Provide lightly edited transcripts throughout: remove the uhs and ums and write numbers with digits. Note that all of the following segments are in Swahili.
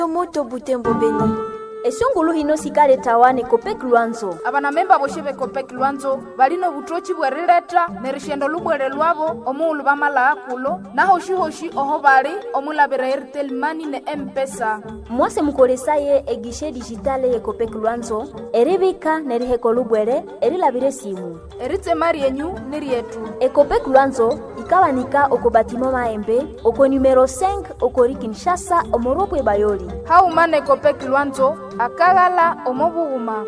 Moto Butembo Beni. Esungulu hino sikale tawane Kopek Lwanzo. Abana memba boshibe Kopek Lwanzo balino butochi bwerileta nerishendo lubwere lwabo omulu bamala akulo naho hoshi oho bali omulabira Airtel Money ne M-Pesa. Mwase mukolesaye egishe digitale ye Kopek Lwanzo eribika neriheko lubwere erilabire simu. Eritse mari yenyu nirietu. Kopek Lwanzo ikawanika okobatimo maembe oko numero 5 okori Kinshasa omoropwe bayoli. Haumane Kopek Lwanzo akagala omobuguma.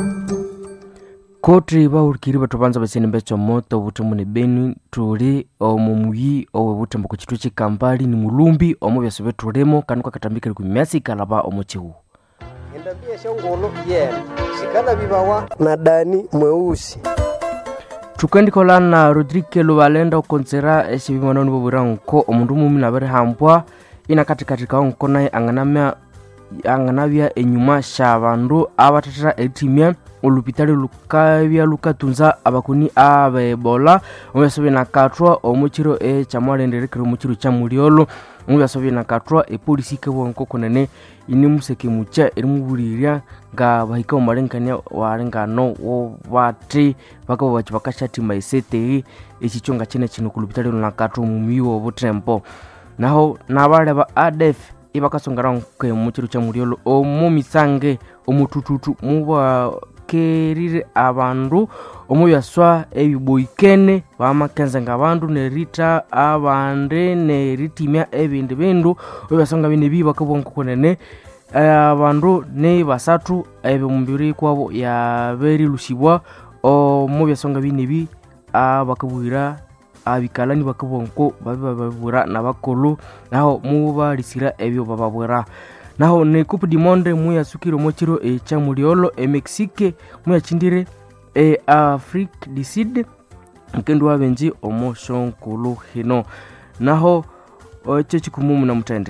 Kotri baurikiri batubanza basene mbecho moto butumune Beni tuli omumuyi owe butembo kuchitu chikampali ni mulumbi omubya sobe turemo kanuka katambika ku myasi kalaba omuchihu. Endabia shongolo shikana bibawa na Dani mweusi. Tukendi kolana Rodrigue Lubalenda okonsera esibimano nibo buranko omundu mumi nabere hambwa ina katika onko naye anganabya enyuma shabandu abatatira etimya olupitali lukabya lukatunza abakuni abebola omyasobe nakatwa omukiro chamwalenderekero omukiro chamuliolo omyasobe nakatwa epolisi kebonko konene ini museke mucha erimubulirya nga bahika omalenganya warengano wobati bakabo bakashati maisete ekichonga chene kino kulupitali lunakatwa mumiwo obutempo naho nabale ba ADF ibakasongara nke muchiru cha muriolo omumisange omutututu muba kerire abandu omuyaswa ebiboikene bamakenza ngabandu nerita abande neritimya ebindi bindu obasonga bine biba kabonko konene abandu ne basatu ebimumbiri kwabo ya beri lusibwa omubasonga bine bi abakabwira abikalani bakabonko babibabura nabakolo naho muba lisira ebyo bababura naho ne Coupe du Monde muya sukiro mochiro cha muliolo Mexique muya chindire Afrique du Sud nkendo abenji omoshonkulo hino naho chechi kumumu na mutende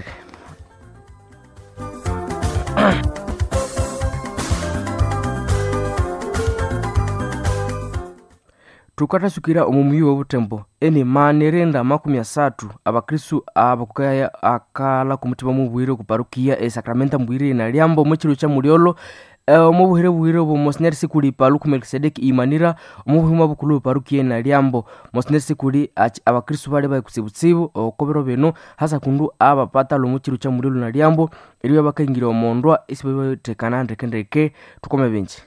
tukata sukira omumuyi obutembo ene manerenda 30 abakristu abakukaya akala kumutima mubwire ku parokia Sacramento mbwire na Liambo mochiro cha muliolo omubuhere bwire bo Monsignor Sikuli Paluku Melkisedeki Imanira omubuhima bukulu parokia na Liambo Monsignor Sikuli abakristu bale bakusibutsibu okobero beno hasa kundu abapata lo mochiro cha muliolo na Liambo iliyo bakangira omondwa isibe tekana ndekendeke tukome benchi.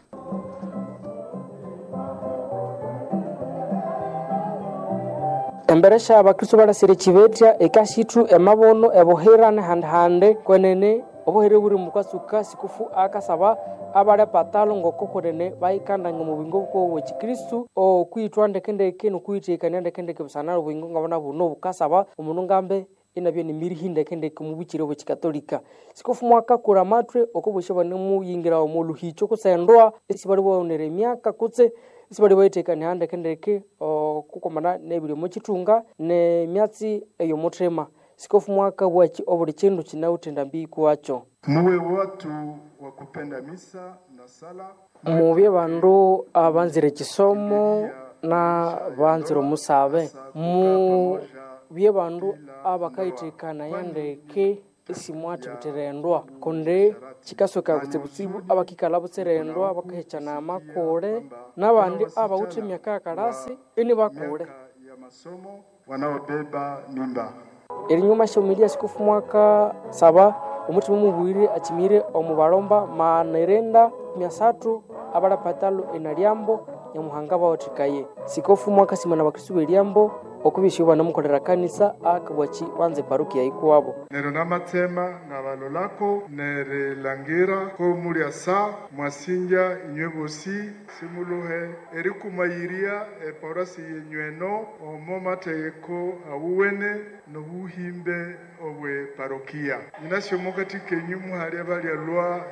Emberesha abakristo balasire chivetya ekashitu emabono eboherane handhande kwenene obohere buri mukasuka sikufu akasaba abale patalo ngoko kwenene baikandanga mu bingo bwo chikristo o kwitwa ndekendeke no kwitekanya ndekendeke busana ubingo ngabona buno bukasaba umuntu ngambe inabyo ni mirihinde kendeke mu bukire bwo chikatolika sikufu mwaka kura matwe okobushe bane mu yingira mu luhicho kusendwa esibali bo neremyaka kutse isibali boitekanya handekendeke kukomana nebiri mu kitunga ne myatsi eyo mutrema sikofu mwaka bwachi obuli kindu kinautenda mbiku wacho muwe watu wa kupenda misa na sala mubye bandu abanzire kisomo na banziro musabe mu bye bandu abakaitekana yandeke isimwati buterendwa konde chikasoka kutsibutsibu abakikala buterendwa bakahechana amakore nabandi abawutre myaka karasi ini bakore ya masomo wanaobeba mimba erinyuma shomilia sikufu mwaka saba umutima mubwire achimire omubalomba manerenda 300 abala patalo enaliambo nyamuhanga baotikaye sikofu mwaka simana bakristo beliambo okubishibwa namukolera kanisa akabwachi banze parokia ikuwabo nero namatema nabalolako nerelangira ko muri asa mwasinja inywebosi simuluhe erikumayiria eporasi yenyweno omomateko awuwene no buhimbe obwe parokia inasyo mokati kenyumu hali abali alwa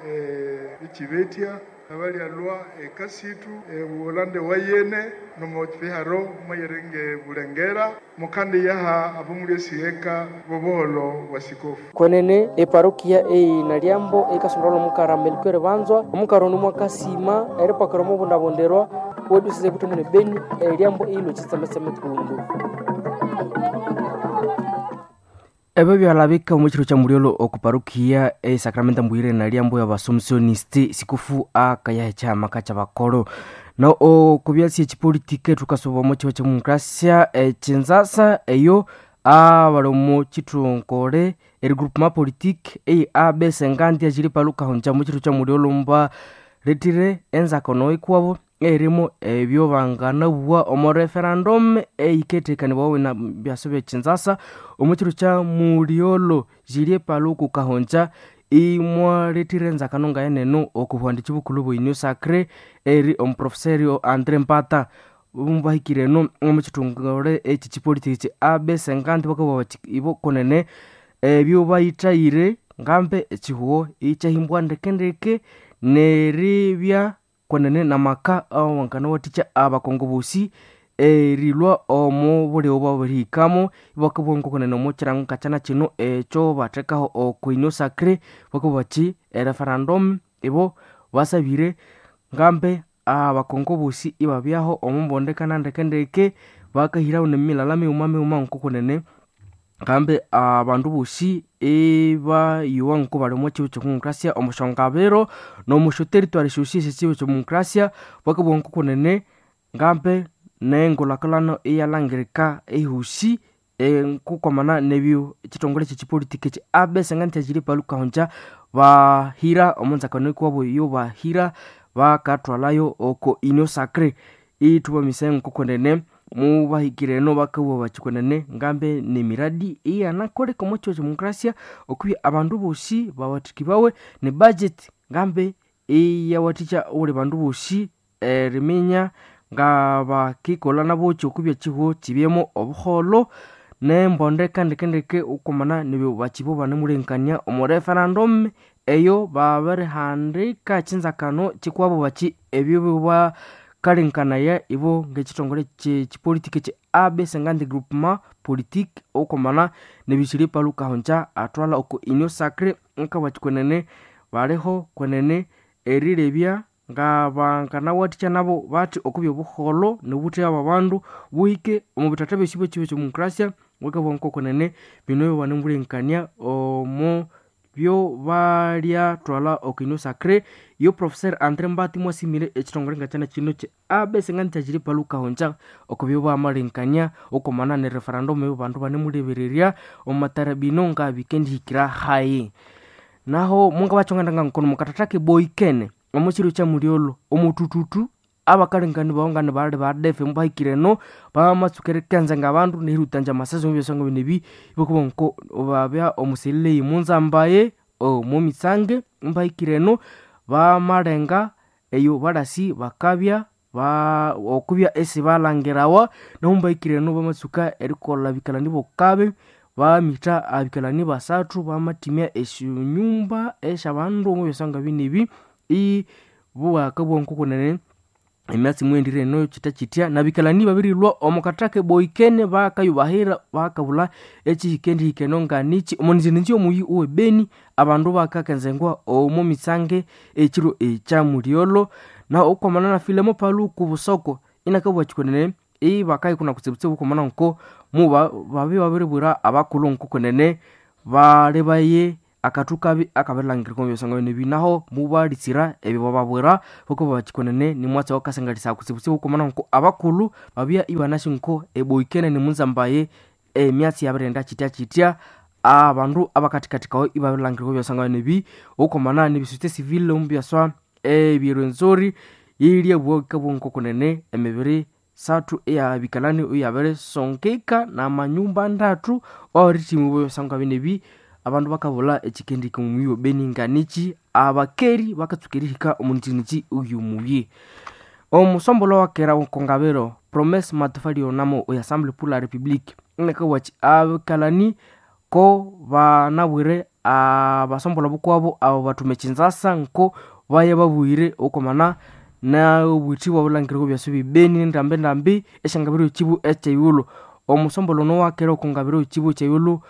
ikibetia abali alwa ekasitu Bolande wayene no motfiharo mayerenge bulengera mukande yaha abumuri sieka bobolo wasikofu kwenene parokia naliambo ekasondolo mukaramelkwere banzwa omukaro no mwakasima erepakaro mu bundabonderwa woduseze kutumene Beni liambo ilo chitsameseme kundu ebe byalabika omukiro kya muliolo okuparukia Sacramento Mbwire na liambo ya basomsionisti sikufu akayahe chama kacha bakoro na okubyasi ekipolitike tukasoba mu kiwa kya demokrasia chinzasa eyo abalomo chitunkore eri groupement politique ABC ngandi ajiri paluka honja mu kiro kya muliolo mba retire enza kono ikwabo erimo ebyo bangana bwa omo referendum iketekani bawe na byasobe chinzasa omukiro kya muliolo jiri paluku kahonja imwa retirenza kanonga eneno okubwandi kibukulu bwinyo sacré eri professeur Andre Mpata umbahikireno omukitungore eki kipolitiki ABC ngandi bakabo ibo konene ebyo bayitayire ngambe ekihuo ichahimbwa ndekendeke neribya konene namaka wankana waticha abakongobusi rilwa omo bole obabirikamo bakabongo konene mo kirango kachana kino echo batekaho okuinyo sacré bakabachi referendum ibo basabire ngambe abakongobusi ibabyaho omumbondekana ndekendeke bakahirawo nemilalame umame konene ngambe abandu busi eba yuwanko bali mu kiwo cy'demokrasia omushongabero no musho territory shushise kiwo cy'demokrasia bakabonko konene ngambe nengolakalano iyalangirika ehusi kukomana nebyo kitongole cy'ipolitike cya ABC ngante jiri paluka honja bahira omunzakano kwabo yo bahira bakatwalayo oko inyo sacré ituba misengo konene mu bahikireno bakawo bakikonene ngambe ne miradi iyanakore komo cyo demokrasia okubi abandu bosi bawatikibawe ne budget ngambe iyawaticha ule bandu bosi rimenya ngaba kikola nabo cyokubya kiho kibyemo obuholo nembondeka ndekendeke ukomana nibyo bakibo banemurenkanya omo referendum eyo babere handika chinzakano kikwabo baki ebyo bwa kalinkana ya ibo ngekitongole kipolitike cya ABC ngandi groupement politique okomana nebishiri paluka honja atwala oko inyo sacré nkabakikonene baleho konene erirebya ngabangana waticha nabo bati okubyo buholo nobuti ababandu buhike omu bitatabe sibo kiwe cy'demokrasia wakabonko konene binoyo banembulenkanya omo byo balya twala okino sacré yo professeur Andre Mbati mwasimire ekitongole ngachana kino cya ABC ngandi tajiri paluka honja okubyo bamalenkanya okomana ne referendum yo bandu banemulebererya omatarabino nga weekend hikira hayi naho munga bachongandanga nkono mukatatake boykene omukiro kya muliolo omutututu abakalengani bawangane balde badefe mbahikireno bamasukere kanza ngabandu nehirutanja masazo byosongo binebi bokubonko obabya omuselle imunzambaye omumisange mbahikireno bamarenga eyo balasi bakabya okubya esi balangerawa nombahikireno bamasuka erikola bikalani bokabe bamita abikalani basatu bamatimya eshunyumba eshabandu mu byosongo binebi buwa kabonko konene emyatsi mwendire no kitya nabikalani babirilwa omukatake boykene bakayubahira bakabula ekihikendi hikenonga nichi omonzinzi omuyi uwe beni abandu bakakenzengwa omo misange ekiro ekya muliolo na okomana na filemo paluku busoko inakabwa kikonene bakayi kuna kutsebutse bukomana nko muba babiribura abakulunku konene barebaye akatukabi akabelangiriko byosanga ne binaho mubalitsira ebyo babwera boko bakikonene ni mwatsa okasengalisa kutsibutsibu ukomana nko abakulu babya ibanashinko eboykene ni munzambaye emyatsi yaberenda kitya abandu abakatikatikaho ibabelangiriko byosanga ne bi ukomana ni bisute civil ombyaswa ebirenzori yiriye bwokabonko konene emebere satu ya bikalani uyabere sonkeka na manyumba ndatu oritimu byosanga binebi abandu bakabula ekikendi kumuyo beninganichi abakeri bakatsukirihika omuntiniki uyu muyi omusombolo wakera kongabero promesse matafali onamo o assemblée pour la république nekawachi abakalani ko banabwire abasombolo bukwabo abo batumechinzasa nko baye babuire okomana na ubuti wabulangiriko byasubi beni ndambe eshangabiro kibu echayulo omusombolo no wakera kongabero kibu chayulo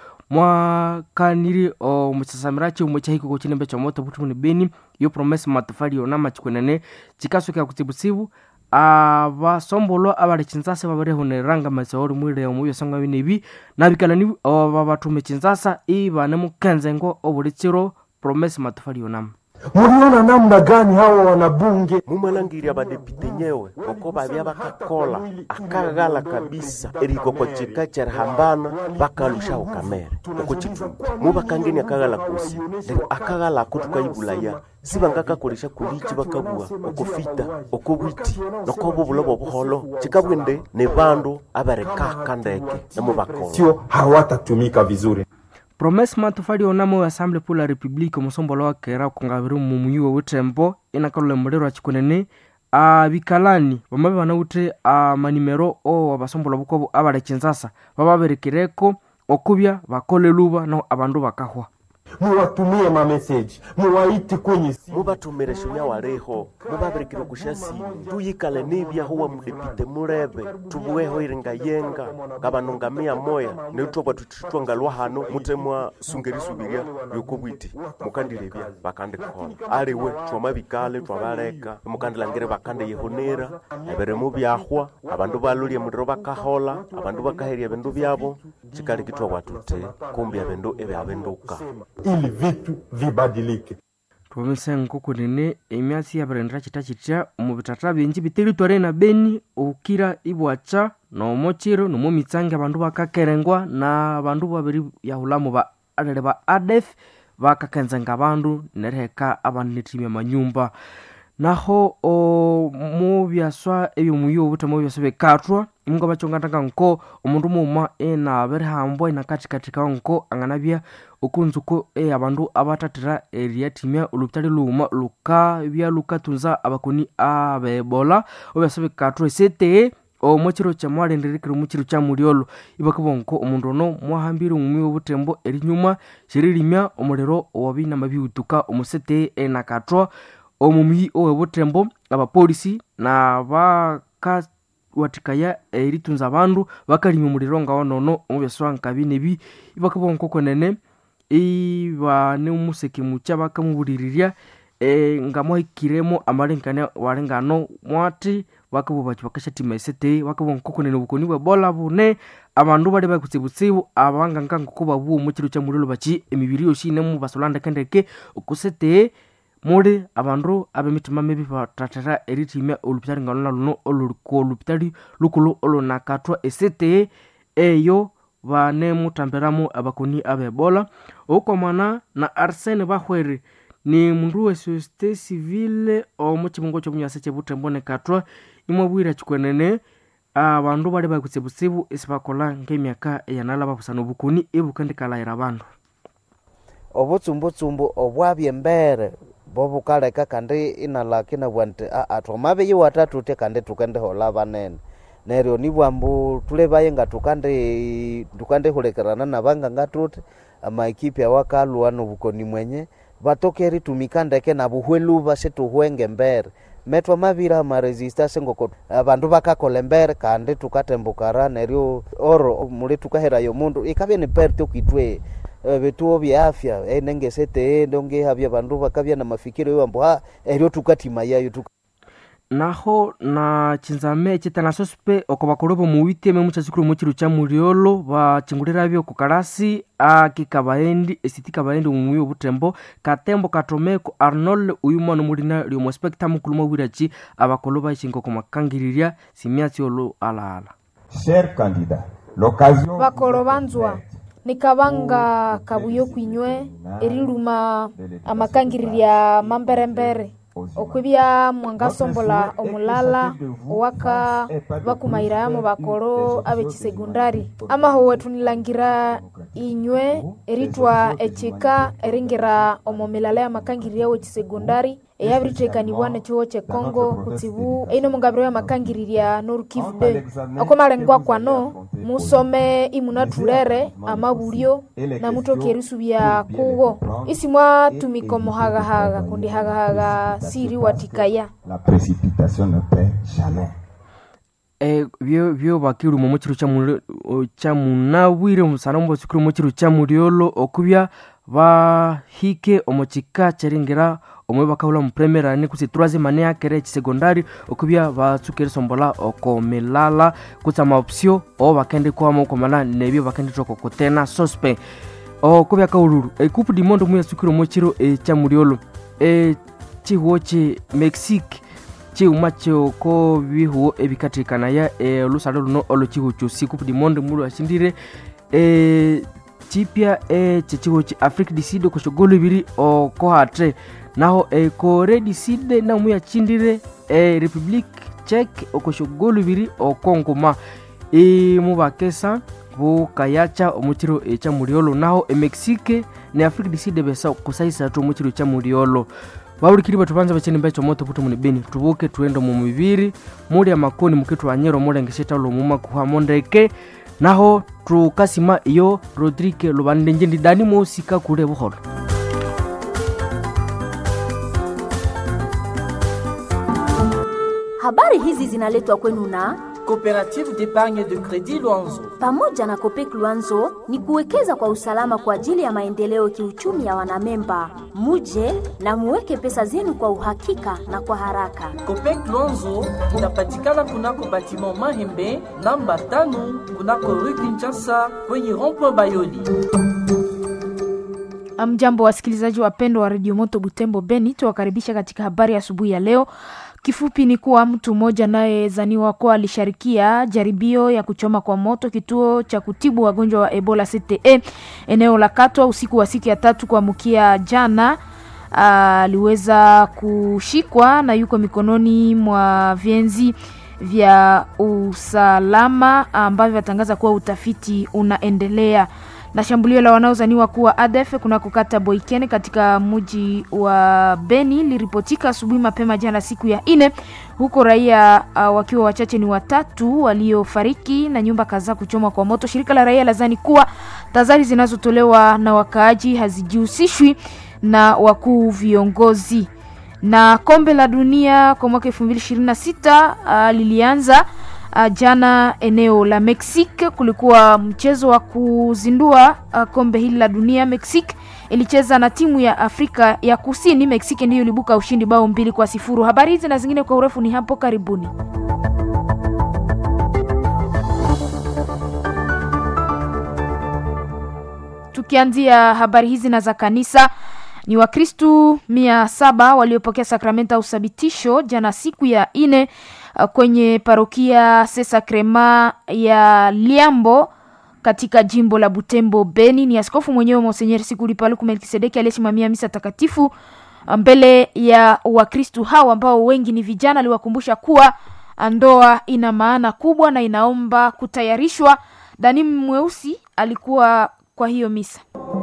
mwakaniri omusasamirachi umuchahiko kuchinembe cha moto butu ni beni yo promesse matafali onama chikonene chikasuka kutsibusibu abasombolo abali chinzasa babareho neranga masauri mwire omuyo sanga binebi nabikalani babatume chinzasa ibane mukenzengo obulichiro Promise Matofali Yonama. Muliona namna gani hawa wanabunge mumalangirya badepite nyewe koko babya bakakola akagala kabisa eriko kochika charhambana bakalusha ukamere koko chitungu mubakangeni akagala kusi lero akagala kutukayibulaya sibangaka kolisha kulichi bakabua okofita okobwiti nokobo bulobo buholo chikabwende ne bandu abareka kandeke namubakola sio hawatatumika vizuri. Promise Matofali Yonama wa Assemblée pour la République musombolo wa kera kungabiru mumuyiwe wutembo inakalole mulero achikunene abikalani bamabe banawute amanimero o abasombolo bukobo abale chinzasa bababerekereko okubya bakole luba no abandu bakahwa muwatumie ma message muwaiti kwenye mubatumire shunya wareho mubaberekero kushasi tuyikale nibya huwa mudepite murebe tubuweho iringa yenga ngabanongamia moya netobwa tutitwangalwa hano mutemwa sungerisubiria yokobwiti mukandirebya bakandikola aliwe twamabikale twabaleka mukandilangire bakande yehonera ebere mubyahwa abandu balulye mudiro bakahola abandu bakaheria bindu byabo chikali kitwa watute kumbi abendo ebe abenduka ili vitu vibadilike. Tuwamese nkoko nene emiasi ya berendra chita umubitata binji biteritware na Beni ukira ibwacha no mochiro no momitsange abandu bakakerengwa na abandu babiri yahulamu ba adere ba ADF bakakenzenga abandu nereka abanetime manyumba naho mu byaswa ebyo muyo butamo byasebe katwa imunga bachongatanga nko umundu muma ena berhambo ina katika nko anganabya okunzuko abandu abatatira eriatimya olupitali luma luka bya lukatunza abakoni abebola obyasebe katwa sete omochiro cha mwalenderekero muchiro cha muliolo ibakabonko omundu no mwahambire umuyo butembo erinyuma shiririmya omulero owabina mabiutuka omusete ena katwa omumi owebutembo abapolisi na bakawatikaya eritunza abandu bakalima umuliro ngawo nono omubyaswa nkabinebi ibakabonko konene ibane umuseke mucha bakamuburirirya ngamwahikiremo amalengane walengano mwati bakabubachi bakashatima esete bakabonko konene ubukoni bwebola bune abandu bali bakutsibutsibu abanganga ngokuba buwo muchiro cha mulilo bachi emibiri yoshine mu basolanda kendeke okusete muri abandu abemitima mebi batatera eritimya olupitali ngano luno oluko olupitali lukulu olunakatwa esete eyo bane mutamberamo abakoni abebola okomana na Arsene Bahwere ni mundu wa societe civile omuchimungo cyo munyase chebutembo ne katwa imobwira chikwenene abandu bali bakutsebutsibu esibakola ng'emyaka yanala babusana obukoni ebukandikalaira abandu obutsumbutsumbu obwabye mbere bobukaleka kandi inalakina bwante athomabe yiwatatu te kandi tukende hola banene neryo nibwambu tulebaye nga tukande hulekerana nabanga ngatute amaikipi awakalwa nobukoni mwenye batokeri tumikandeke na buhwelu basituhwenge mbere metwa mabira ma resistance ngoko abandu bakakola mbere kandi tukatembukara neryo oro muri tukahera yo mundu ikabye ni perte okitwe betuo bya afya nengesete ndonge habya bandu bakabya na mafikiro yambo eryo tukatima yayo naho na chinzame chitana sospe okobakorobo muwiteme muchazikuru muchiru cha muliolo bachingulira byo kukarasi akikabaendi esitikabaendi umuyo butembo katembo katomeko Arnold uyumano mulina lyo mospekta mukuluma wirachi abakoloba chingo komakangiriria simyatsi olo ala cher candidat l'occasion bakolobanzwa nikabanga kabuyo kwinywe eriluma amakangiriria mamberembere okwibya mwangasombola omulala waka bakumaira mu bakoro abekisegondari amaho wetu nilangira inywe eritwa echika eringira omomilala ya makangiriria wekisegondari eyabiritekaniwa nechiwo che Kongo kutsibu eino mungabiro ya makangiriria Nord-Kivu 2 okomalengwa kwano musome imunatulere amabulyo na mutokerisubya kuwo isimwa tumikomo haga kundi haga siri watikaya la précipitation ne paie jamais byo bakiru mu muchiru cha munawire musana mbo sikuru muchiru cha muliolo okubya bahike omochika cheringira omwe bakahula mu primary ni kusi troisième année akere secondary okubya batsukira sombola okomelala kutsama option o bakende kwa mo komana nebyo bakende tokokotena suspect okubya kaululu ekupu di mondo muya sukiro mochiro cha muriolo chihoche Mexique chiumacho ko bihu ebikatikana ya lusalo luno olochihu chusiku di mondo mulu ashindire chipya chichiho chi Afrique du Sud ko shogolo biri o ko hatre naho Corée du Sud na muya chindire Republique Czech ko shogolo biri o Kongo mubakesa bukayacha omuchiro cha muriolo naho Mexique ne Afrique du Sud besa kusaisa to omuchiro cha muriolo bawulikiri batubanza bacheni mbacho moto puto muni beni tubuke tuendo mu mibiri muri amakoni mukitu anyero muri ngisheta lo muma kuha mondeke naho tukasima iyo Rodrigue Lubande ndi dani musika kule buhoro. Habari hizi zinaletwa kwenu na Coopérative d'épargne de crédit Luanzo. Pamoja na Copec Luanzo ni kuwekeza kwa usalama kwa ajili ya maendeleo kiuchumi ya wanamemba. Muje na muweke pesa zenu kwa uhakika na kwa haraka. Copec Luanzo inapatikana kunako batiment Mahembe namba 5 kunako Rue Kinshasa kwenye rond-point Bayoli. Amjambo wasikilizaji wapendwa wa Radio Moto Butembo Beni, tuwakaribisha katika habari ya asubuhi ya leo. Kifupi ni kuwa mtu mmoja naye zaniwa kwa alisharikia jaribio ya kuchoma kwa moto kituo cha kutibu wagonjwa wa Ebola CTE eneo la Katwa usiku wa siku ya 3 kuamkia jana. Aliweza kushikwa na yuko mikononi mwa vienzi vya usalama ambavyo watangaza kuwa utafiti unaendelea. Na shambulio la wanaozaniwa kuwa ADF kuna kukata Boikene katika mji wa Beni liripotika asubuhi mapema jana siku ya 4 huko raia wakiwa wachache ni 3 waliofariki na nyumba kadhaa kuchomwa kwa moto. Shirika la raia lazani kuwa tazari zinazotolewa na wakaaji hazijihusishwi na wakuu viongozi. Na kombe la dunia kwa mwaka 2026 lilianza jana eneo la Mexique. Kulikuwa mchezo wa kuzindua kombe hili la dunia. Mexique ilicheza na timu ya Afrika ya Kusini. Mexique ndiyo ilibuka ushindi bao 2-0. Habari hizi na zingine kwa urefu ni hapo karibuni. Tukianzia habari hizi na za kanisa, ni Wakristu 700 waliopokea sakramenta au sabitisho jana siku ya 4 kwenye parokia Sesa Crema ya Liambo katika jimbo la Butembo Beni. Ni askofu mwenyewe Monseigneur Sikuli Paluku Melkisedeki aliyesimamia misa takatifu mbele ya Wakristu hao ambao wengi ni vijana. Aliwakumbusha kuwa ndoa ina maana kubwa na inaomba kutayarishwa. Dani Mweusi alikuwa kwa hiyo misa.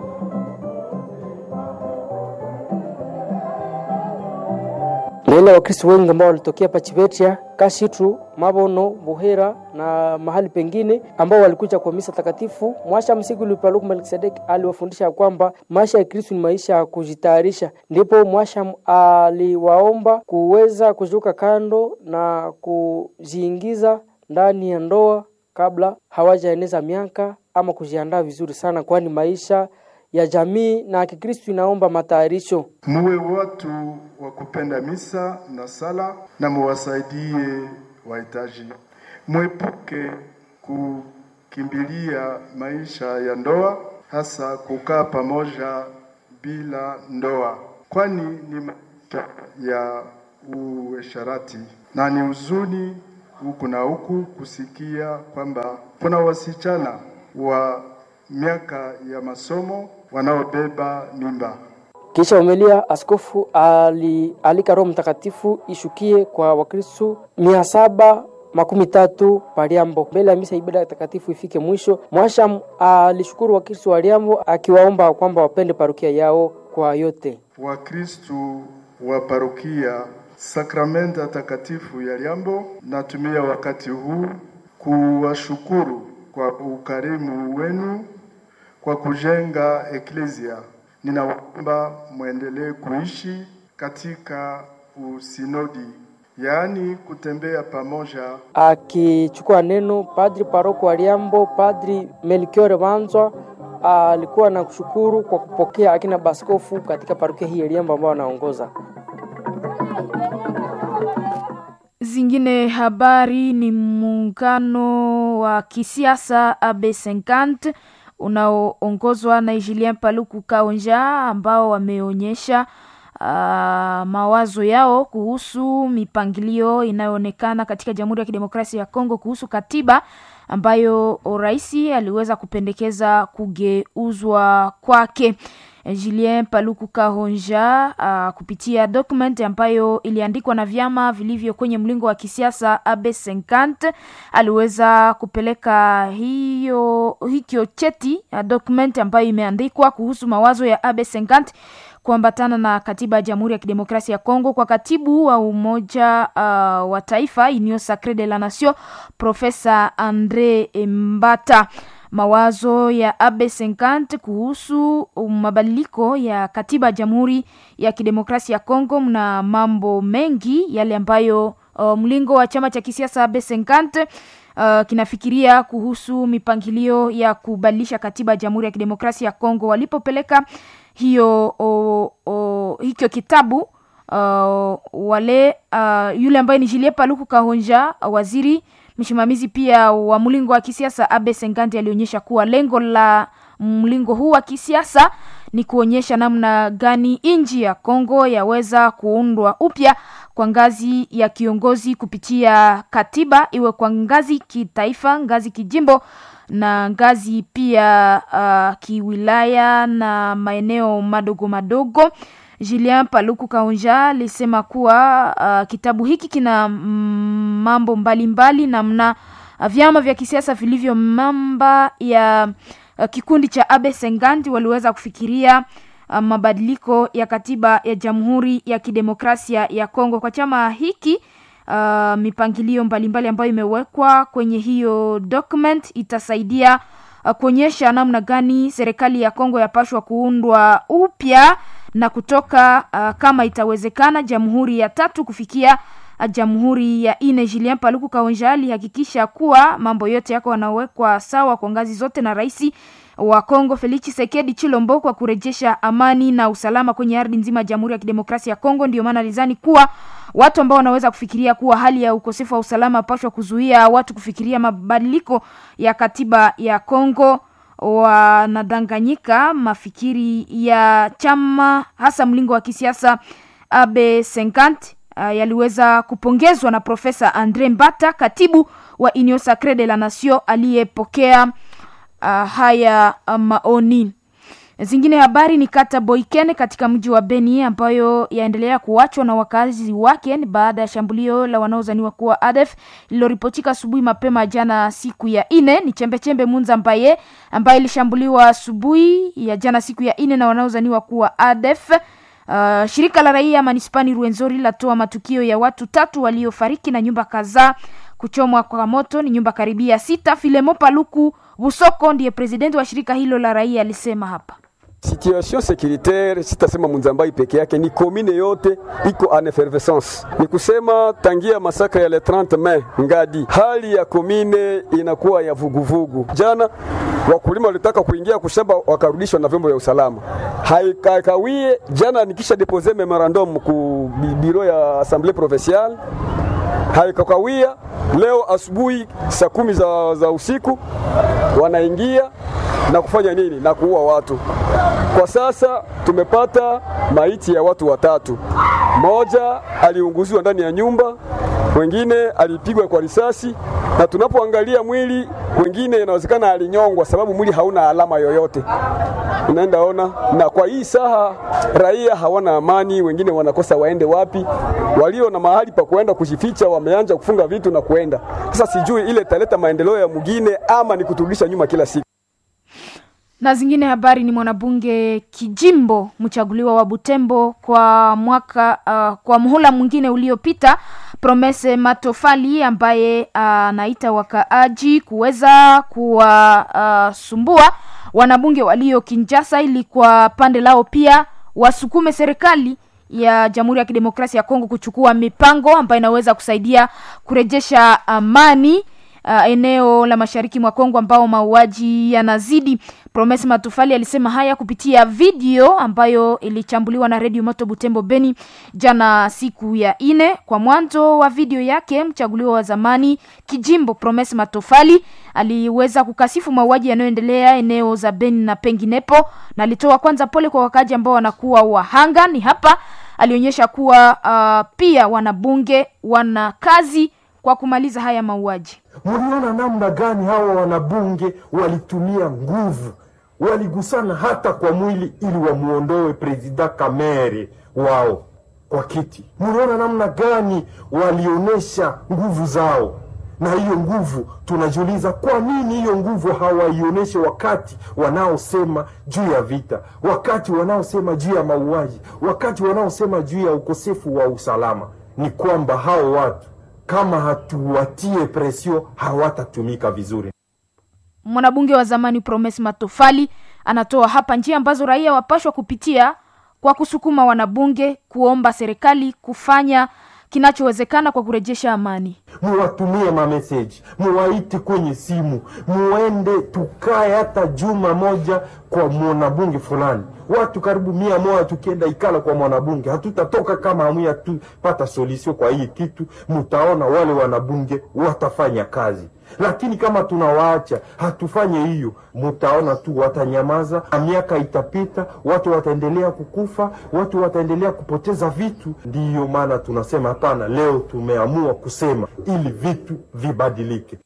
Mbele Wakristo wengi ambao walitokea Pachibetia, Kashitu, Mabono, Buhera na mahali pengine ambao walikuja kwa misa takatifu, Mwasha Msiguli Paluku Melkisedeki aliwafundisha kwamba maisha ya Kristo ni maisha ya kujitayarisha. Ndipo Mwasha aliwaomba kuweza kujuka kando na kujiingiza ndani ya ndoa kabla hawajaeneza miaka ama kujiandaa vizuri sana, kwani maisha ya jamii na Kikristo inaomba matayarisho. Muwe watu wa kupenda misa na sala na muwasaidie wahitaji. Mwepuke kukimbilia maisha ya ndoa, hasa kukaa pamoja bila ndoa, kwani ni maisha ya uasherati na ni huzuni huku na huku kusikia kwamba kuna wasichana wa miaka ya masomo wanaobeba mimba. Kisha umelia askofu alika Roho Mtakatifu ishukie kwa Wakristo 730 Paliambo. Mbele ya misa ibada takatifu ifike mwisho, Mwasha alishukuru Wakristo wa Liambo akiwaomba kwamba wapende parokia yao kwa yote. Wakristo wa parokia sakramenta takatifu ya Liambo, natumia wakati huu kuwashukuru kwa ukarimu wenu kwa kujenga eklesia. Ninaomba muendelee kuishi katika usinodi, yaani kutembea pamoja. Akichukua neno, Padri Paroko wa Liambo, Padri Melchior Banzwa alikuwa na kushukuru kwa kupokea akina baskofu katika parokia hii ya Liemba ambao anaongoza. Zingine habari ni muungano wa kisiasa AB50 unaoongozwa na Julien Paluku Kahonja ambao wameonyesha mawazo yao kuhusu mipangilio inayoonekana katika Jamhuri ya Kidemokrasia ya Kongo kuhusu katiba ambayo rais aliweza kupendekeza kugeuzwa kwake. Julien Paluku Kahonja kupitia document ambayo iliandikwa na vyama vilivyo kwenye mlingo wa kisiasa AB50 aliweza kupeleka hiyo cheti document ambayo imeandikwa kuhusu mawazo ya AB50 kuambatana na katiba ya Jamhuri ya Kidemokrasia ya Kongo kwa katibu wa Umoja wa Taifa Union Sacrée de la Nation Profesa Andre Mbata. Mawazo ya AB50 kuhusu mabadiliko ya katiba ya Jamhuri ya Kidemokrasia ya Kongo mna mambo mengi yale ambayo mlingo wa chama cha kisiasa AB50 kinafikiria kuhusu mipangilio ya kubadilisha katiba ya Jamhuri ya Kidemokrasia ya Kongo. Walipopeleka hicho kitabu yule ambaye ni Julien Paluku Kahonja, waziri msimamizi pia wa mlingo wa kisiasa AB50, alionyesha kuwa lengo la mlingo huu wa kisiasa ni kuonyesha namna gani nchi ya Kongo yaweza kuundwa upya kwa ngazi ya kiongozi kupitia katiba, iwe kwa ngazi kitaifa, ngazi kijimbo na ngazi pia kiwilaya na maeneo madogo madogo. Julien Paluku Kahonja alisema kuwa kitabu hiki kina mambo mbalimbali namna vyama vya kisiasa vilivyo mamba ya kikundi cha AB50 waliweza kufikiria mabadiliko ya katiba ya Jamhuri ya Kidemokrasia ya Kongo. Kwa chama hiki mipangilio mbalimbali ambayo imewekwa kwenye hiyo document itasaidia kuonyesha namna gani serikali ya Kongo yapashwa kuundwa upya na kutoka kama itawezekana Jamhuri ya 3 kufikia Jamhuri ya 4. Julien Paluku Kahonja alihakikisha kuwa mambo yote yako yanawekwa sawa kwa ngazi zote na rais wa Kongo Felix Tshisekedi Tshilombo kwa kurejesha amani na usalama kwenye ardhi nzima ya Jamhuri ya Kidemokrasia ya Kongo. Ndio maana alizani kuwa watu ambao wanaweza kufikiria kuwa hali ya ukosefu wa usalama pashwa kuzuia watu kufikiria mabadiliko ya katiba ya Kongo wanadanganyika. Mafikiri ya chama hasa mlingo wa kisiasa AB50 yaliweza kupongezwa na Profesa Andre Mbata, katibu wa Union Sacrée de la Nation, aliyepokea haya maoni. Zingine habari ni kata Boikene katika mji wa Beni ambayo yaendelea kuachwa na wakazi wake baada ya shambulio la wanaozaniwa kuwa ADF lililoripotika asubuhi mapema jana siku ya 4. Ni chembe Munza ambaye ilishambuliwa asubuhi ya jana siku ya 4 na wanaozaniwa kuwa ADF. Shirika la raia manispani Ruenzori latoa matukio ya watu 3 waliofariki na nyumba kadhaa kuchomwa kwa moto. Ni nyumba karibia 6. Filemo Paluku Busoko ndiye presidenti wa shirika hilo la raia alisema hapa. Situation sécuritaire sitasema Munzambai peke yake, ni commune yote iko en effervescence. Ni kusema tangia masakra ya le 30 Mai Ngadi, hali ya commune inakuwa ya vuguvugu. Jana wakulima walitaka kuingia kushamba wakarudishwa na vyombo vya usalama. Haikawie jana nikisha deposer memorandum ku biro ya Assemblée provinciale. Haikakawia leo asubuhi saa 10 za usiku wanaingia na kufanya nini? Na kuua watu. Kwa sasa tumepata maiti ya watu 3. Moja aliunguziwa ndani ya nyumba, wengine alipigwa kwa risasi, na tunapoangalia mwili wengine inawezekana alinyongwa sababu mwili hauna alama yoyote. Unaenda ona, na kwa hii saha raia hawana amani, wengine wanakosa waende wapi. Walio na mahali pa kuenda kujificha wameanza kufunga vitu na kuenda. Sasa sijui ile italeta maendeleo ya mwingine ama ni kuturudisha nyuma kila siku. Na zingine habari ni mwanabunge kijimbo mchaguliwa wa Butembo kwa muhula mwingine uliopita, Promese Matofali, ambaye anaita wakaaji kuweza kuwasumbua wanabunge walio Kinshasa ili kwa pande lao pia wasukume serikali ya Jamhuri ya Kidemokrasia ya Kongo kuchukua mipango ambayo inaweza kusaidia kurejesha amani eneo la mashariki mwa Kongo ambao mauaji yanazidi. Promise Matofali alisema haya kupitia video ambayo ilichambuliwa na Radio Moto Butembo Beni jana siku ya 4. Kwa mwanzo wa video yake, mchaguliwa wa zamani kijimbo Promise Matofali aliweza kukasifu mauaji yanayoendelea eneo za Beni na penginepo, na alitoa kwanza pole kwa wakaji ambao wanakuwa wahanga. Ni hapa alionyesha kuwa pia wanabunge wana kazi kwa kumaliza haya mauaji. Mliona namna gani hawa wanabunge walitumia nguvu, waligusana hata kwa mwili ili wamuondoe President Kamere wao kwa kiti. Mliona namna gani walionesha nguvu zao, na hiyo nguvu tunajiuliza kwa nini hiyo nguvu hawaioneshe wakati wanaosema juu ya vita, wakati wanaosema juu ya mauaji, wakati wanaosema juu ya ukosefu wa usalama. Ni kwamba hao watu kama hatuwatie presio hawatatumika vizuri. Mwanabunge wa zamani Promise Matofali anatoa hapa njia ambazo raia wapashwa kupitia kwa kusukuma wanabunge kuomba serikali kufanya kinachowezekana kwa kurejesha amani. Muwatumie message, muwaite kwenye simu, muende tukae hata juma moja kwa mwanabunge fulani. Watu karibu 100 tukienda ikala kwa mwanabunge, hatutatoka kama hamuya tu pata solution kwa hii kitu. Mutaona wale wanabunge watafanya kazi. Lakini kama tunawaacha hatufanye hiyo, mutaona tu watanyamaza, miaka itapita, watu wataendelea kukufa, watu wataendelea kupoteza vitu. Ndiyo maana tunasema hapana, leo tumeamua kusema ili vitu vibadilike.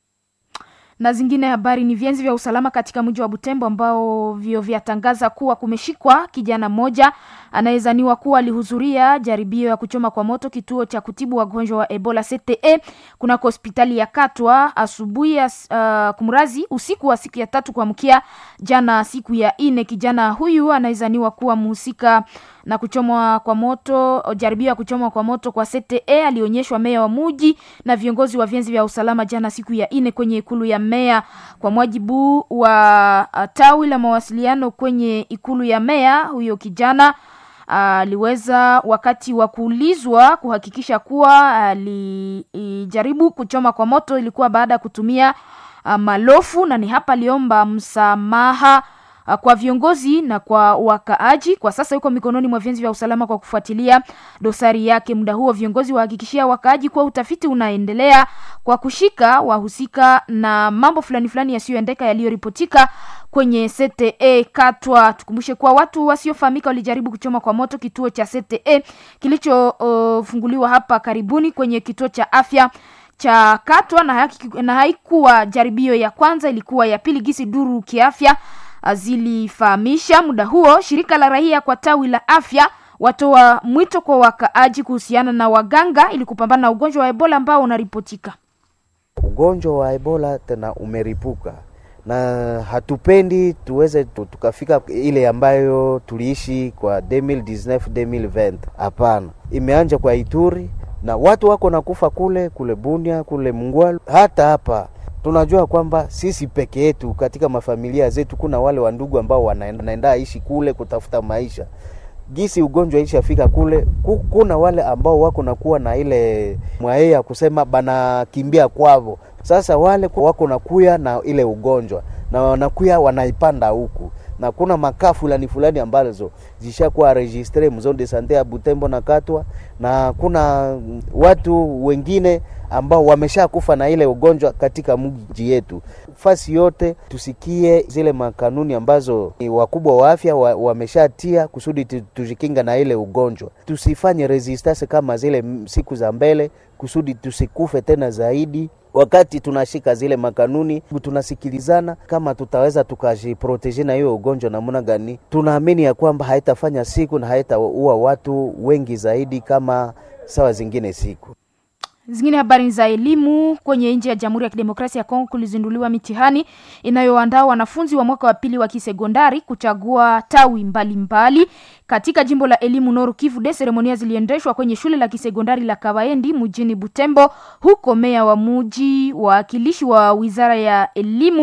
Na zingine habari ni vienzi vya usalama katika mji wa Butembo ambao vyatangaza kuwa kumeshikwa kijana mmoja anayezaniwa kuwa alihudhuria jaribio ya kuchoma kwa moto kituo cha kutibu wagonjwa wa Ebola CTE kuna hospitali ya Katwa asubuhi ya kumrazi usiku wa siku ya 3 kuamkia jana siku ya 4. Kijana huyu anayezaniwa kuwa mhusika na kuchomwa kwa moto, jaribio ya kuchomwa kwa moto kwa CTE alionyeshwa meya wa mji na viongozi wa vienzi vya usalama jana siku ya 4 kwenye ikulu ya meya. Kwa mujibu wa tawi la mawasiliano kwenye ikulu ya meya, huyo kijana aliweza wakati wa kuulizwa kuhakikisha kuwa alijaribu kuchoma kwa moto ilikuwa baada ya kutumia malofu, na ni hapa aliomba msamaha kwa viongozi na kwa wakaaji. Kwa sasa yuko mikononi mwa vienzi vya usalama kwa kufuatilia dosari yake. Muda huo viongozi wahakikishia wakaaji kwa utafiti unaendelea kwa kushika wahusika na mambo fulani yasiyoendeka yaliyoripotika kwenye CTE Katwa. Tukumbushe kwa watu wasiofahamika walijaribu kuchoma kwa moto kituo cha CTE kilichofunguliwa hapa karibuni kwenye kituo cha afya cha Katwa, na haikuwa jaribio ya kwanza, ilikuwa ya pili gisi duru kiafya zilifahamisha. Muda huo shirika la raia kwa tawi la afya watoa mwito kwa wakaaji kuhusiana na waganga ili kupambana na ugonjwa wa Ebola ambao unaripotika. Ugonjwa wa Ebola tena umeripuka na hatupendi tuweze tukafika ile ambayo tuliishi kwa 2019-2020. Hapana, imeanja kwa Ituri na watu wako nakufa kule Bunia, kule Mungwalu. Hata hapa tunajua kwamba sisi peke yetu katika mafamilia zetu kuna wale wandugu ambao wanaenda ishi kule kutafuta maisha. Gisi ugonjwa ishafika kule, kuna wale ambao wako nakuwa na ile mwae ya kusema bana kimbia kwao. Sasa wale wako nakuya na ile ugonjwa na wanakuya wanaipanda huku, na kuna makaa fulani ambazo zishakuwa registre mzone de sante ya Butembo na Katwa, na kuna watu wengine ambao wameshakufa na ile ugonjwa katika mji yetu. Fasi yote tusikie zile makanuni ambazo wakubwa wa afya wameshatia kusudi tujikinga na ile ugonjwa. Tusifanye resistance kama zile siku za mbele kusudi tusikufe tena zaidi. Wakati tunashika zile makanuni, tunasikilizana kama tutaweza tukajiprotege na hiyo ugonjwa namna gani. Tunaamini ya kwamba haitafanya siku na haitaua watu wengi zaidi kama sawa zingine siku. Zingine habari za elimu kwenye nchi ya Jamhuri ya Kidemokrasia ya Kongo, kulizinduliwa mitihani inayoandaa wanafunzi wa mwaka wa pili wa kisekondari kuchagua tawi mbalimbali katika jimbo la elimu Nord Kivu. Seremonia ziliendeshwa kwenye shule la kisekondari la Kabaendi mjini Butembo. Huko meya wa mji, wakilishi wa wizara ya elimu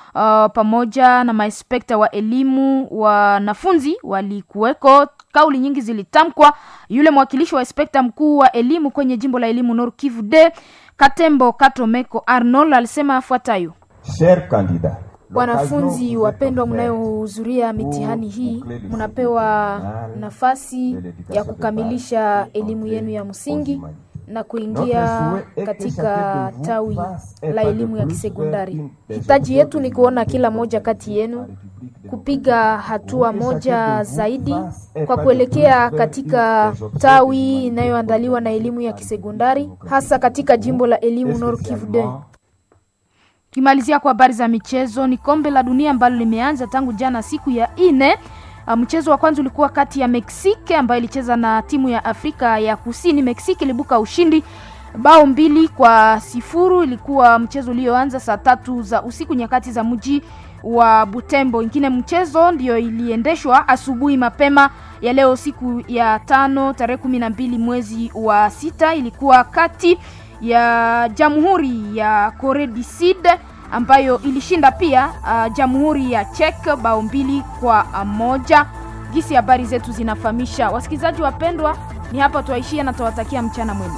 pamoja na maespekta wa elimu, wanafunzi walikuweko. Kauli nyingi zilitamkwa. Yule mwakilishi wa inspekta mkuu wa elimu kwenye jimbo la elimu Nord Kivu de Katembo Katomeko Arnold alisema afuatayo: Cher candidat, wanafunzi wapendwa, mnayohudhuria mitihani hii, mnapewa nafasi ya kukamilisha elimu yenu ya msingi na kuingia katika tawi la elimu ya kisekondari. Hitaji yetu ni kuona kila moja kati yenu kupiga hatua moja zaidi kwa kuelekea katika tawi inayoandaliwa na elimu ya kisekondari, hasa katika jimbo la elimu Nord Kivu. Kimalizia kwa habari za michezo, ni kombe la dunia ambalo limeanza tangu jana siku ya 4. Mchezo wa kwanza ulikuwa kati ya Mexico ambayo ilicheza na timu ya Afrika ya Kusini. Mexico ilibuka ushindi bao 2-0. Ilikuwa mchezo ulioanza saa 3 za usiku nyakati za mji wa Butembo. Ingine mchezo ndio iliendeshwa asubuhi mapema ya leo siku ya 5 tarehe 12 mwezi wa 6. Ilikuwa kati ya Jamhuri ya Korea du Sud ambayo ilishinda pia Jamhuri ya Czech bao 2-1. Gisi habari zetu zinafahamisha. Wasikilizaji wapendwa, ni hapa tuaishia na tuwatakia mchana mwema.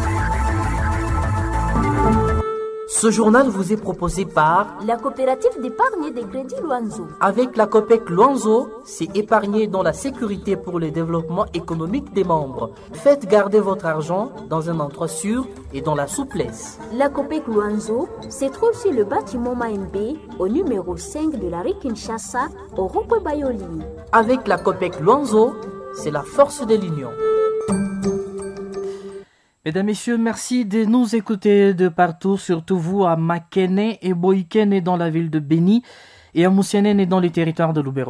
Ce journal vous est proposé par la coopérative d'épargne et de crédit Luanzo. Avec la COPEC Luanzo, c'est épargner dans la sécurité pour le développement économique des membres. Faites garder votre argent dans un endroit sûr et dans la souplesse. La COPEC Luanzo se trouve sur le bâtiment Maembe au numéro 5 de la rue Kinshasa au rond-point Bayoli. Avec la COPEC Luanzo, c'est la force de l'union. Mesdames, Messieurs, merci de nous écouter de partout, surtout vous à Makene et Boikene dans la ville de Beni et à Moussienene dans le territoire de Lubero.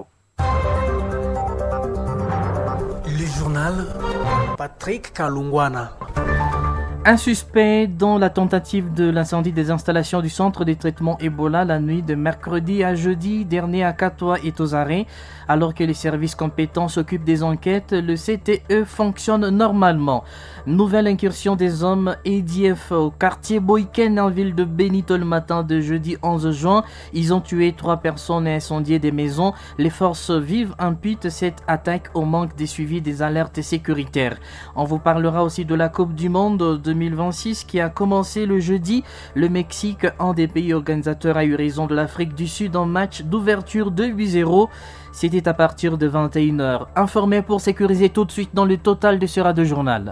Le journal Patrick Kalungwana. Un suspect dans la tentative de l'incendie des installations du centre de traitement Ebola la nuit de mercredi à jeudi dernier à Katoa et Tozare. Alors que les services compétents s'occupent des enquêtes, le CTE fonctionne normalement. Nouvelle incursion des hommes EDF au quartier Boiken en ville de Benito le matin de jeudi 11 juin. Ils ont tué 3 personnes et incendié des maisons. Les forces vives imputent cette attaque au manque de suivi des alertes sécuritaires. On vous parlera aussi de la Coupe du Monde 2026 qui a commencé le jeudi. Le Mexique, un des pays organisateurs, a eu raison de l'Afrique du Sud en match d'ouverture 2-0. C'était à partir de 21h. Informé pour sécuriser tout de suite dans le total de ce radio journal.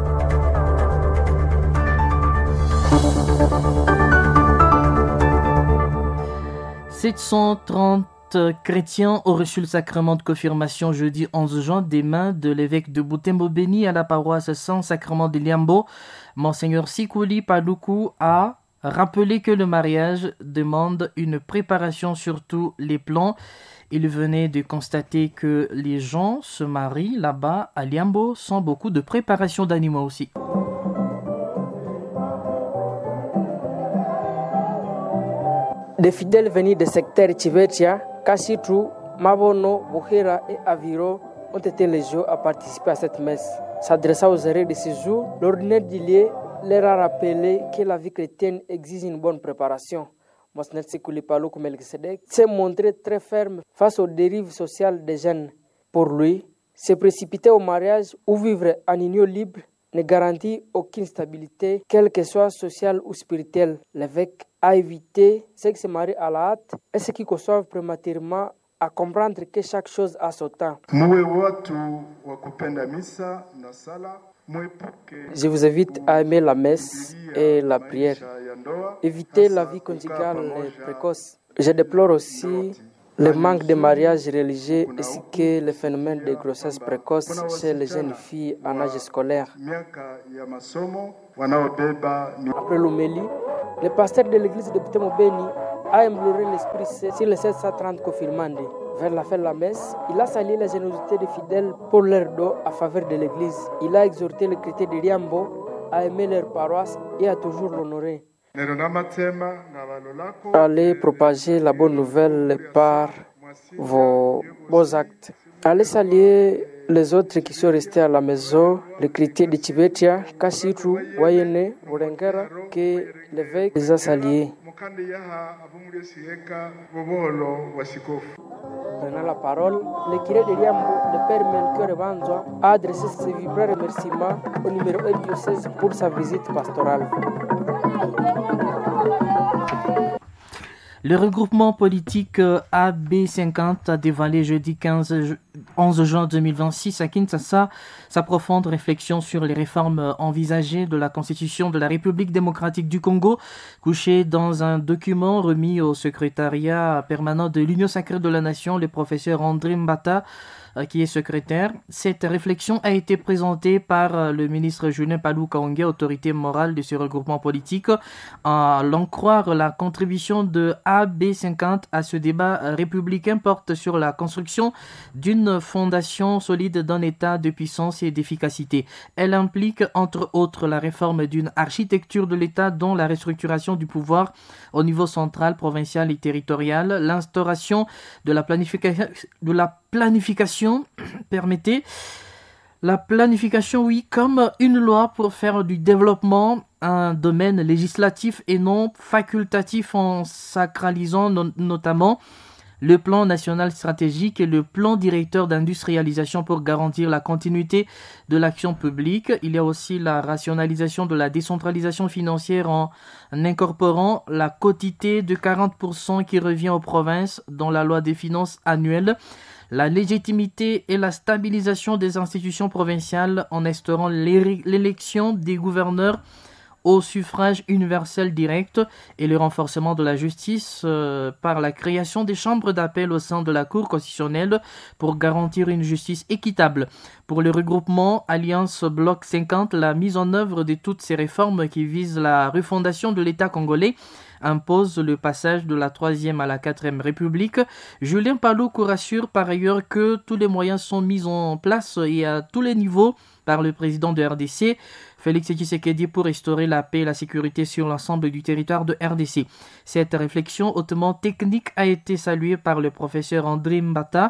« 730 chrétiens ont reçu le sacrement de confirmation jeudi 11 juin des mains de l'évêque de Butembo Beni à la paroisse Saint-Sacrement de Liambo. Monseigneur Sikuli Paluku a rappelé que le mariage demande une préparation sur tous les plans. Il venait de constater que les gens se marient là-bas à Liambo sans beaucoup de préparation d'animaux aussi. Des fidèles venus des secteurs Chivetia, Kashitu, Mabono, Buhira et Aviro ont été légieux à participer à cette messe. S'adressant aux erreurs de ce jour, l'ordinaire d'Ilié leur a rappelé que la vie chrétienne exige une bonne préparation. Monseigneur Sikuli Paluku Melkisedek s'est montré très ferme face aux dérives sociales des jeunes. Pour lui, se précipiter au mariage ou vivre en union libre ne garantit aucune stabilité, quelle que soit sociale ou spirituelle. L'évêque a évité ceux qui se marient à la hâte et ceux qui conçoivent prématurément à comprendre que chaque chose a son temps. Je vous invite à aimer la messe et la prière. Évitez la vie conjugale précoce. Je déplore aussi le manque de mariage religieux ainsi que le phénomène de grossesse précoce chez les jeunes filles en âge scolaire. Après l'homélie, le pasteur de l'église de Butembo Beni a imploré l'Esprit Saint sur les 730 confirmandés. Vers la fin de la messe, il a salué la générosité des fidèles pour leur don à faveur de l'église. Il a exhorté les chrétiens de Riambo à aimer leur paroisse et à toujours l'honorer. Allez propager la bonne nouvelle par vos beaux actes. Allez saluer les autres qui sont restés à la maison, les chrétiens de Tibetia, Kasitu, Wayene, Burengera, que l'évêque les a salués. Prenant la parole, le curé de Liambo, le père Melchior Banzoa, a adressé ses vibrants remerciements au numéro 1 diocèse pour sa visite pastorale. Le regroupement politique AB50 a dévoilé jeudi 11 juin 2026 à Kinshasa sa profonde réflexion sur les réformes envisagées de la Constitution de la République démocratique du Congo, couchée dans un document remis au secrétariat permanent de l'Union sacrée de la Nation, le professeur André Mbata, qui est secrétaire. Cette réflexion a été présentée par le ministre Julien Paluku Kahonge, autorité morale de ce regroupement politique. À l'en croire, la contribution de AB50 à ce débat républicain porte sur la construction d'une fondation solide d'un état de puissance et d'efficacité. Elle implique entre autres la réforme d'une architecture de l'État dont la restructuration du pouvoir au niveau central, provincial et territorial, l'instauration de la planification, permettez, la planification, oui, comme une loi pour faire du développement un domaine législatif et non facultatif en sacralisant notamment le plan national stratégique et le plan directeur d'industrialisation pour garantir la continuité de l'action publique. Il y a aussi la rationalisation de la décentralisation financière en incorporant la quotité de 40% qui revient aux provinces dans la loi des finances annuelles, la légitimité et la stabilisation des institutions provinciales en instaurant l'élection des gouverneurs au suffrage universel direct et le renforcement de la justice par la création des chambres d'appel au sein de la Cour constitutionnelle pour garantir une justice équitable. Pour le regroupement Alliance Bloc 50, la mise en œuvre de toutes ces réformes qui visent la refondation de l'État congolais impose le passage de la 3e à la 4e République. Julien Paluku rassure par ailleurs que tous les moyens sont mis en place et à tous les niveaux par le président de RDC, Félix Tshisekedi, pour restaurer la paix et la sécurité sur l'ensemble du territoire de RDC. Cette réflexion hautement technique a été saluée par le professeur André Mbata,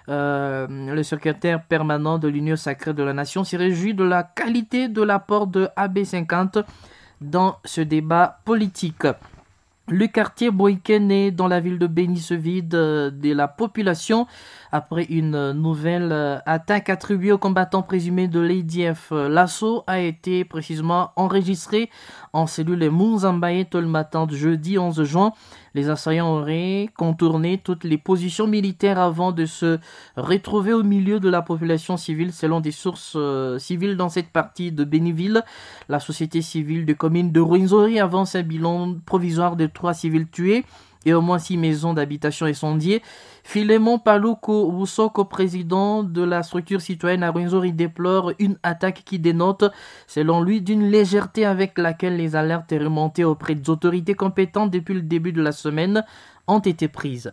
le secrétaire permanent de l'Union sacrée de la Nation, s'est réjoui de la qualité de l'apport de AB50 dans ce débat politique. Le quartier Boïkene dans la ville de Béni se vide de la population après une nouvelle attaque attribuée aux combattants présumés de l'ADF. L'assaut a été précisément enregistré en cellule Munzambaye tôt le matin de jeudi 11 juin. Les assaillants auraient contourné toutes les positions militaires avant de se retrouver au milieu de la population civile selon des sources civiles dans cette partie de Béniville. La société civile de commune de Rwenzori avance un bilan provisoire de 3 civils tués et au moins 6 maisons d'habitation incendiées. Philémon Paluku Wusoko, président de la structure citoyenne à Rwenzori, déplore une attaque qui dénote, selon lui, d'une légèreté avec laquelle les alertes remontées auprès des autorités compétentes depuis le début de la semaine ont été prises.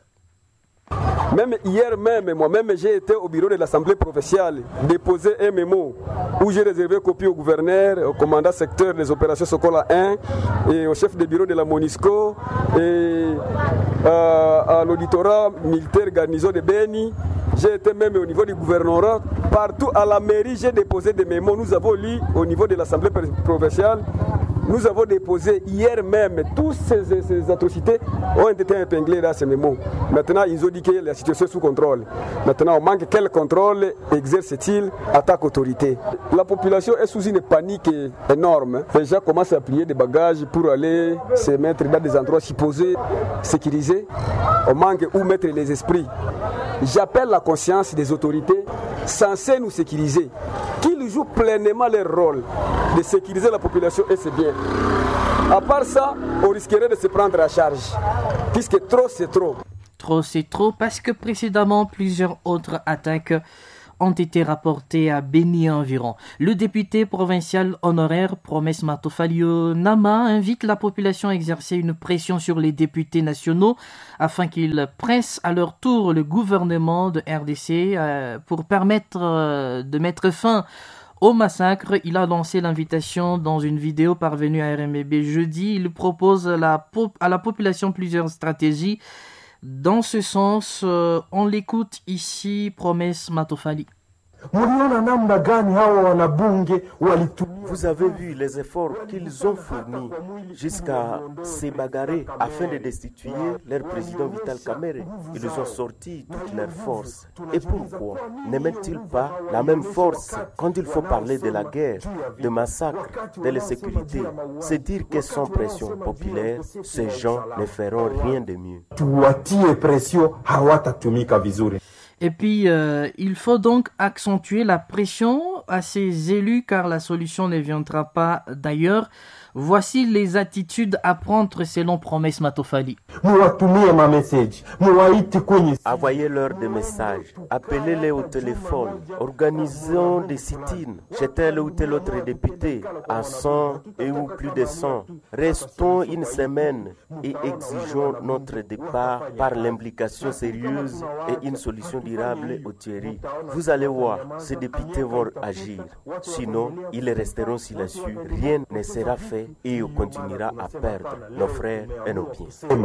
Même hier même, moi-même, j'ai été au bureau de l'Assemblée provinciale, déposer un mémo où j'ai réservé copie au gouverneur, au commandant secteur des opérations Sokola 1 et au chef de bureau de la MONUSCO et à l'auditorat militaire garnison de Beni. J'ai été même au niveau du gouvernorat, partout à la mairie, j'ai déposé des mémos. Nous avons lu au niveau de l'Assemblée provinciale. Nous avons déposé hier même, toutes ces atrocités ont été épinglées dans ces mémos. Maintenant, ils ont dit que la situation est sous contrôle. Maintenant, on manque quel contrôle exerce-t-il attaque autorité. La population est sous une panique énorme. Les gens commencent à plier des bagages pour aller se mettre dans des endroits supposés sécurisés. On manque où mettre les esprits. J'appelle la conscience des autorités censées nous sécuriser, qu'ils jouent pleinement leur rôle de sécuriser la population et c'est bien. À part ça, on risquerait de se prendre à charge, puisque trop c'est trop. Trop c'est trop parce que précédemment plusieurs autres attaques ont été rapportées à Béni environ. Le député provincial honoraire Promesse Matofalio Nama invite la population à exercer une pression sur les députés nationaux afin qu'ils pressent à leur tour le gouvernement de RDC pour permettre de mettre fin au massacre. Il a lancé l'invitation dans une vidéo parvenue à RMB jeudi. Il propose à la population plusieurs stratégies. Dans ce sens, on l'écoute ici, Promesse Matofali. Muliona namna gani hawa wanabunge walitumia. Vous avez vu les efforts qu'ils ont fournis jusqu'à se bagarrer afin de destituer leur président Vital Kamerhe. Ils ont sorti toutes leurs forces. Et pourquoi ne mettent-ils pas la même force quand il faut parler de la guerre, de massacres, de l'insécurité? C'est dire que sans pression populaire, ces gens ne feront rien de mieux. Tuwatie pression, hawatatumika vizuri. Et puis, il faut donc accentuer la pression à ces élus car la solution ne viendra pas d'ailleurs. Voici les attitudes à prendre selon Promesse Matofali. Envoyez-leur des messages, appelez-les au téléphone, organisons des sit-ins chez tel ou tel autre député, à 100 et ou plus de 100. Restons une semaine et exigeons notre départ par l'implication sérieuse et une solution durable au tueries. Vous allez voir, ces députés vont agir. Sinon, ils resteront silencieux. Rien ne sera fait et on continuera à perdre nos frères et nos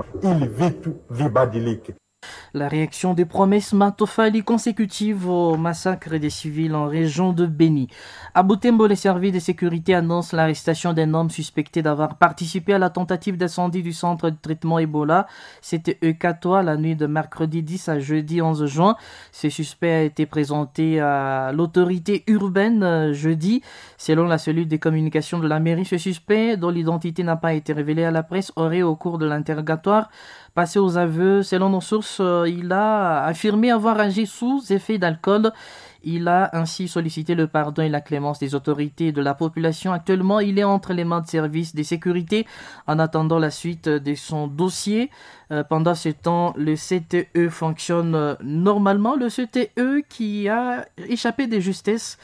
biens. La réaction des Promesses Matofali consécutive au massacre des civils en région de Beni. À Butembo, les services de sécurité annoncent l'arrestation d'un homme suspecté d'avoir participé à la tentative d'incendie du centre de traitement Ebola. C'était Eukatoa la nuit de mercredi 10 à jeudi 11 juin. Ce suspect a été présenté à l'autorité urbaine jeudi. Selon la cellule des communications de la mairie, ce suspect, dont l'identité n'a pas été révélée à la presse, aurait au cours de l'interrogatoire passé aux aveux. Selon nos sources, il a affirmé avoir agi sous effet d'alcool. Il a ainsi sollicité le pardon et la clémence des autorités et de la population. Actuellement, il est entre les mains de services de sécurité en attendant la suite de son dossier. Pendant ce temps, le CTE fonctionne normalement. Le CTE qui a échappé de justesse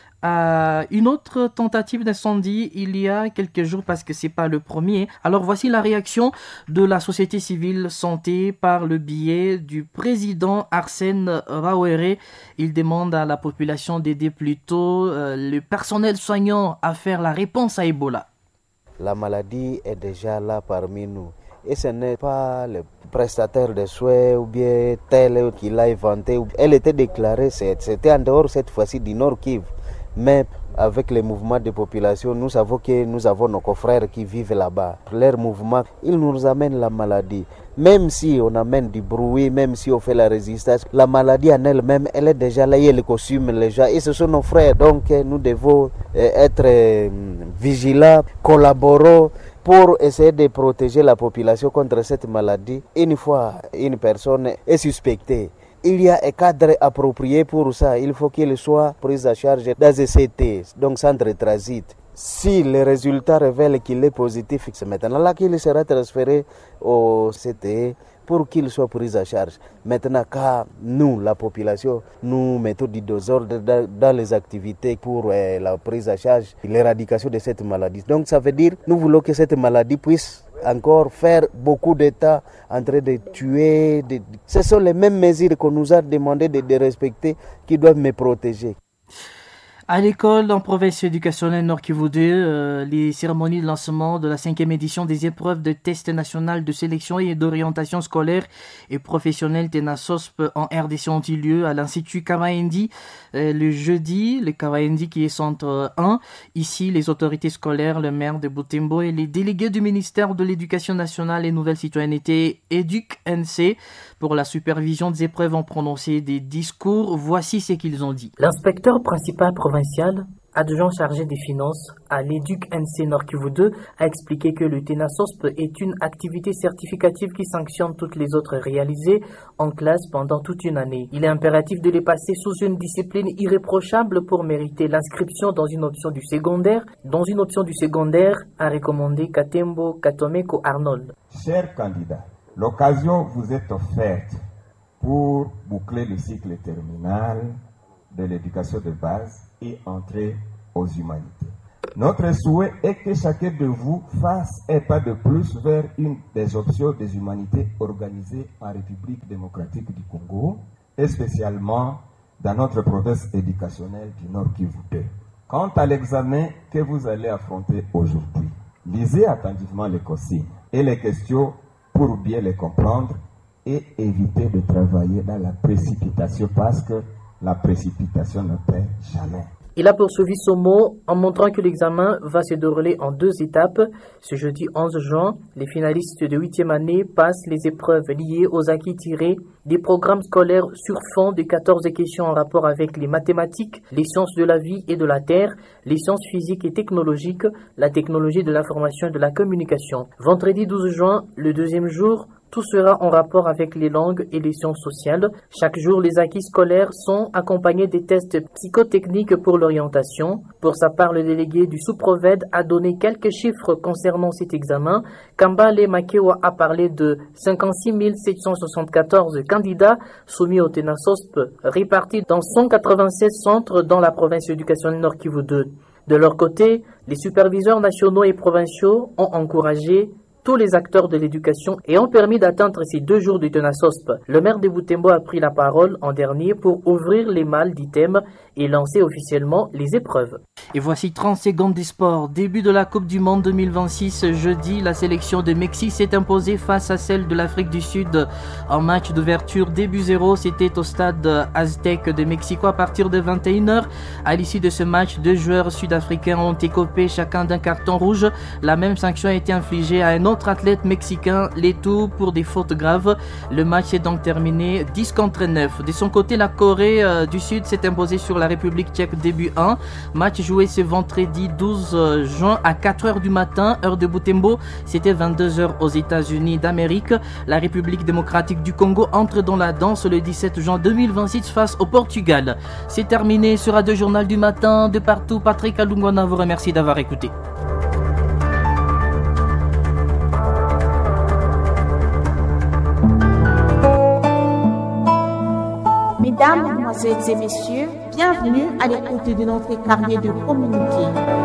à une autre tentative d'incendie il y a quelques jours parce que c'est pas le premier. Alors voici la réaction de la société civile santé par le biais du président Arsène Rawere. Il demande à la population d'aider plutôt le personnel soignant à faire la réponse à Ebola. La maladie est déjà là parmi nous. Et ce n'est pas le prestataire de soins ou bien tel qui l'a inventé. Elle était déclarée, c'était en dehors cette fois-ci du Nord Kivu. Mais avec les mouvements de population, nous savons que nous avons nos confrères qui vivent là-bas. Leur mouvement, ils nous amènent la maladie. Même si on amène du bruit, même si on fait la résistance, la maladie en elle-même, elle est déjà là, elle consomme les gens. Et ce sont nos frères. Donc nous devons être vigilants, collaborer pour essayer de protéger la population contre cette maladie. Une fois une personne est suspectée, il y a un cadre approprié pour ça. Il faut qu'il soit pris en charge dans un CT, donc centre de transit. Si les résultats révèlent qu'il est positif, c'est maintenant là qu'il sera transféré au CT pour qu'il soit pris en charge. Maintenant, quand nous, la population, nous mettons du désordre dans les activités pour la prise en charge et l'éradication de cette maladie. Donc ça veut dire que nous voulons que cette maladie puisse encore faire beaucoup d'États en train de tuer. Ce sont les mêmes mesures qu'on nous a demandé de respecter qui doivent me protéger. À l'école, en province éducationnelle Nord Kivu 2, les cérémonies de lancement de la 5e édition des épreuves de test national de sélection et d'orientation scolaire et professionnelle TENASOSP en RDC ont eu lieu à l'Institut Kawaendi le jeudi, le Kawaendi qui est centre 1. Ici, les autorités scolaires, le maire de Butembo et les délégués du ministère de l'Éducation nationale et Nouvelle Citoyenneté EDUC-NC pour la supervision des épreuves ont prononcé des discours. Voici ce qu'ils ont dit. L'inspecteur principal provincial, adjoint chargé des finances à l'EDUC-NC Nord Kivu 2, a expliqué que le TENASOSP est une activité certificative qui sanctionne toutes les autres réalisées en classe pendant toute une année. Il est impératif de les passer sous une discipline irréprochable pour mériter l'inscription dans une option du secondaire. Dans une option du secondaire, a recommandé Katembo Katomeko Arnold. Chers candidats, l'occasion vous est offerte pour boucler le cycle terminal de l'éducation de base et entrer aux humanités. Notre souhait est que chacun de vous fasse un pas de plus vers une des options des humanités organisées en République démocratique du Congo, et spécialement dans notre province éducationnelle du Nord Kivu 2. Quant à l'examen que vous allez affronter aujourd'hui, lisez attentivement les consignes et les questions pour bien les comprendre et éviter de travailler dans la précipitation parce que la précipitation ne paie jamais. Il a poursuivi son mot en montrant que l'examen va se dérouler en 2 étapes. Ce jeudi 11 juin, les finalistes de 8e année passent les épreuves liées aux acquis tirés des programmes scolaires sur fond de 14 questions en rapport avec les mathématiques, les sciences de la vie et de la terre, les sciences physiques et technologiques, la technologie de l'information et de la communication. Vendredi 12 juin, le 2e jour, tout sera en rapport avec les langues et les sciences sociales. Chaque jour, les acquis scolaires sont accompagnés des tests psychotechniques pour l'orientation. Pour sa part, le délégué du sous-proved a donné quelques chiffres concernant cet examen. Kambale Makewa a parlé de 56 774 candidats soumis au TENASOSP, répartis dans 196 centres dans la province éducationnelle Nord Kivu 2. De leur côté, les superviseurs nationaux et provinciaux ont encouragé tous les acteurs de l'éducation et ont permis d'atteindre ces 2 jours du TENASOSP. Le maire de Butembo a pris la parole en dernier pour ouvrir les malles d'items et lancer officiellement les épreuves. Et voici 30 secondes des sports. Début de la Coupe du Monde 2026. Jeudi, la sélection de Mexique s'est imposée face à celle de l'Afrique du Sud. En match d'ouverture, début 0, c'était au stade Aztec de Mexico à partir de 21h. À l'issue de ce match, 2 joueurs sud-africains ont écopé chacun d'un carton rouge. La même sanction a été infligée à un autre athlète mexicain, les tout pour des fautes graves. Le match s'est donc terminé 10-9. De son côté, la Corée du Sud s'est imposée sur la République tchèque début 1. Match joué ce vendredi 12 juin à 4h du matin, heure de Butembo. C'était 22h aux États-Unis d'Amérique. La République démocratique du Congo entre dans la danse le 17 juin 2026 face au Portugal. C'est terminé sur Radio Journal du matin. De partout, Patrick Alungwana vous remercie d'avoir écouté. Mesdames, Mesdemoiselles et Messieurs, bienvenue à l'écoute de notre carnet de communiqué.